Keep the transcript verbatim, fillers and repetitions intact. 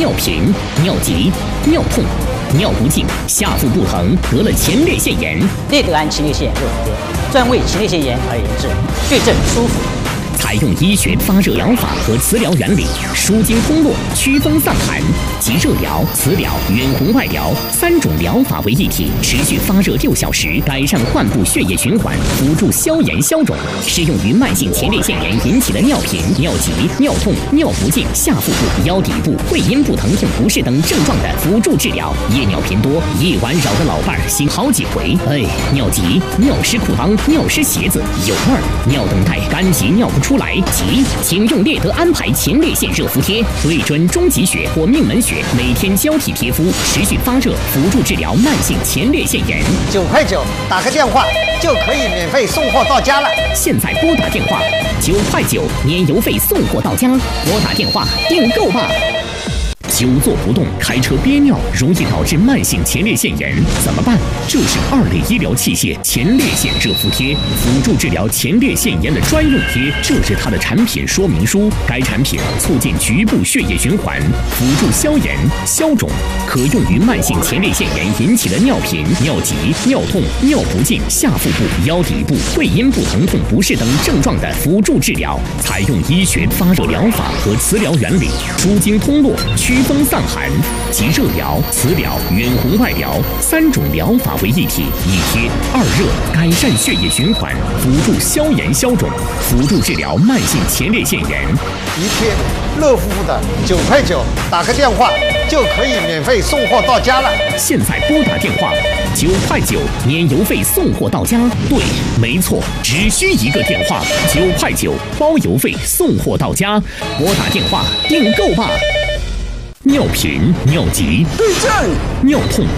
尿频、尿急、尿痛、尿不尽、下腹不疼，得了前列腺炎。 列德安前列腺热敷贴，专为前列腺炎而研制，对症舒服。 采用医学发热疗法和磁疗原理，舒筋通络、祛风散寒，集热疗、磁疗、远红外疗三种疗法为一体，持续发热六小时，改善患部血液循环，辅助消炎消肿。适用于慢性前列腺炎引起的尿频、尿急、尿痛、尿不尽、下腹部、腰底部、会阴部疼痛不适等症状的辅助治疗。夜尿频多，夜晚扰得老伴儿醒好几回。哎，尿急、尿湿裤裆、尿湿鞋子有味儿，尿等待干急尿不出。 出来急，请用列德安排前列腺热敷贴，对准中极穴或命门穴，每天交替贴敷，持续发热，辅助治疗慢性前列腺炎。 九块九，打个电话就可以免费送货到家了。 现在拨打电话，九块九，年邮费送货到家。拨打电话订购吧。 久坐不动，开车憋尿，容易导致慢性前列腺炎，怎么办？这是二类医疗器械前列腺热敷贴，辅助治疗前列腺炎的专用贴。这是它的产品说明书。该产品促进局部血液循环，辅助消炎消肿，可用于慢性前列腺炎引起的尿频、尿急、尿痛、尿不尽、下腹部、腰底部、会阴部疼痛不适等症状的辅助治疗。采用医学发热疗法和磁疗原理，舒筋通络，祛 风散寒，集热疗、磁疗、远红外疗三种疗法为一体，一贴二热，改善血液循环，辅助消炎消肿，辅助治疗慢性前列腺炎。 一贴热乎乎的，九块九，打个电话就可以免费送货到家了。 现在拨打电话，九块九，年邮费送货到家。对，没错，只需一个电话，九块九，包邮费送货到家。拨打电话订购吧。 尿频、尿急、 地震、 尿痛、